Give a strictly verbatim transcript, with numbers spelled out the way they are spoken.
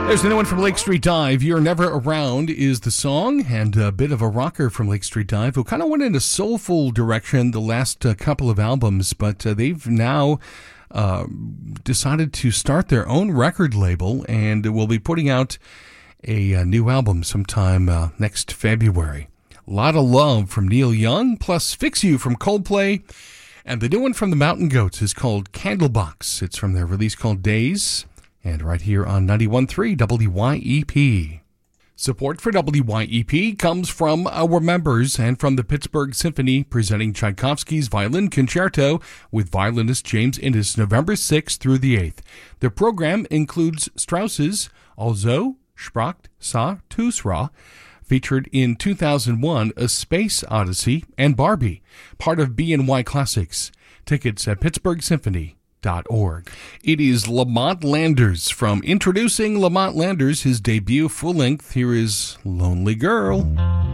There's the new one from Lake Street Dive. You're Never Around is the song, and a bit of a rocker from Lake Street Dive, who kind of went in a soulful direction the last uh, couple of albums, but uh, they've now uh, decided to start their own record label, and will be putting out a, a new album sometime uh, next February. A lot of love from Neil Young, plus Fix You from Coldplay, and the new one from the Mountain Goats is called Candlebox. It's from their release called Days, and right here on ninety-one point three W Y E P. Support for W Y E P comes from our members and from the Pittsburgh Symphony, presenting Tchaikovsky's Violin Concerto with violinist James Innes, November sixth through the eighth. The program includes Strauss's Also Sprach Zarathustra, featured in two thousand one, A Space Odyssey, and Barbie, part of B and Y Classics. Tickets at pittsburgh symphony dot org. It is Lamont Landers. From introducing Lamont Landers, his debut full-length, here is Lonely Girl.